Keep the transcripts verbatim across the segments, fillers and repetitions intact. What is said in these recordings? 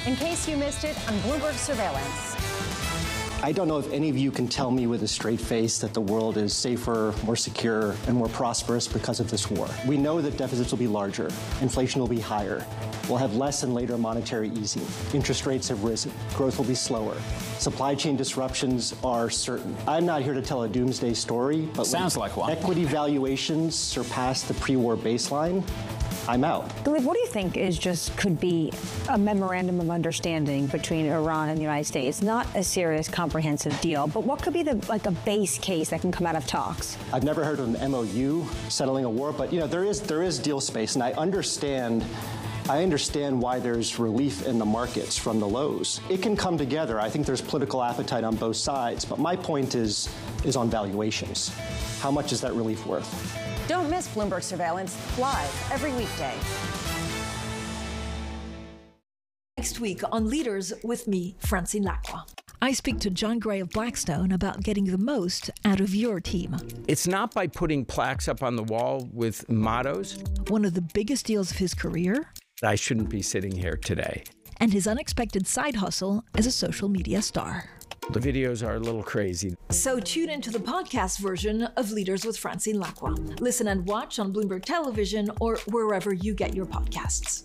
in case you missed it on Bloomberg Surveillance. I don't know if any of you can tell me with a straight face that the world is safer, more secure, and more prosperous because of this war. We know that deficits will be larger, inflation will be higher, we'll have less and later monetary easing, interest rates have risen, growth will be slower, supply chain disruptions are certain. I'm not here to tell a doomsday story, but sounds like one. Equity valuations surpass the pre-war baseline, I'm out. What do you think is just could be a memorandum of understanding between Iran and the United States? Not a serious, comprehensive deal, but what could be the like a base case that can come out of talks? I've never heard of an M O U settling a war, but you know there is there is deal space, and I understand. I understand why there's relief in the markets from the lows. It can come together. I think there's political appetite on both sides, but my point is is on valuations. How much is that relief worth? Don't miss Bloomberg Surveillance live every weekday. Next week on Leaders with me, Francine Lacqua. I speak to John Gray of Blackstone about getting the most out of your team. It's not by putting plaques up on the wall with mottos. One of the biggest deals of his career. I shouldn't be sitting here today. And his unexpected side hustle as a social media star. The videos are a little crazy. So tune into the podcast version of Leaders with Francine Lacqua. Listen and watch on Bloomberg Television or wherever you get your podcasts.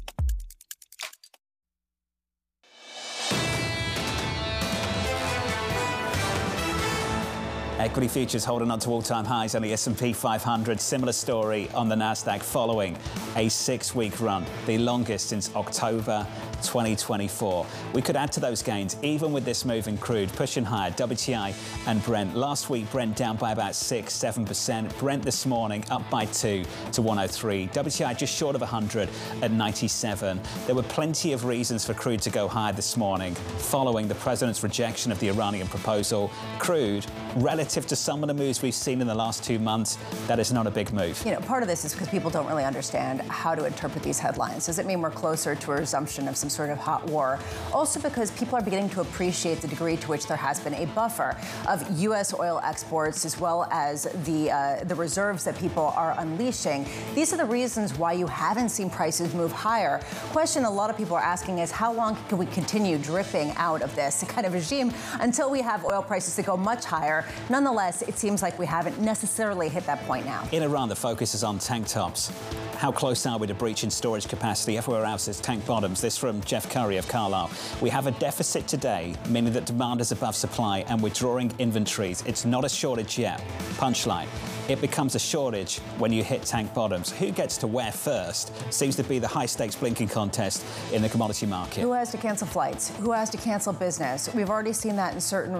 Equity futures holding on to all-time highs on the S and P five hundred. Similar story on the Nasdaq following a six-week run, the longest since October twenty twenty-four. We could add to those gains even with this move in crude, pushing higher. W T I and Brent. Last week, Brent down by about six, seven percent. Brent this morning up by two to one oh three. W T I just short of one hundred at ninety-seven. There were plenty of reasons for crude to go higher this morning following the president's rejection of the Iranian proposal. Crude, relative to some of the moves we've seen in the last two months, that is not a big move. You know, part of this is because people don't really understand how to interpret these headlines. Does it mean we're closer to a resumption of some sort of hot war? Also because people are beginning to appreciate the degree to which there has been a buffer of U S oil exports as well as the uh, the reserves that people are unleashing. These are the reasons why you haven't seen prices move higher. Question a lot of people are asking is how long can we continue dripping out of this kind of regime until we have oil prices that go much higher? Nonetheless, it seems like we haven't necessarily hit that point now. In Iran, the focus is on tank tops. How close are we to breaching storage capacity? Everywhere else is tank bottoms. This from Jeff Curry of Carlyle. We have a deficit today, meaning that demand is above supply and we're drawing inventories. It's not a shortage yet. Punchline. It becomes a shortage when you hit tank bottoms. Who gets to where first seems to be the high-stakes blinking contest in the commodity market. Who has to cancel flights? Who has to cancel business? We've already seen that in certain